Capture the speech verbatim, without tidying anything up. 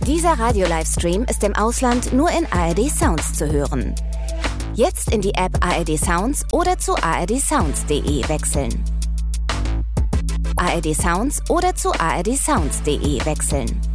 Dieser Radio-Livestream ist im Ausland nur in A R D Sounds zu hören. Jetzt in die App A R D Sounds oder zu a r d sounds punkt d e wechseln. A R D Sounds oder zu a r d sounds punkt d e wechseln.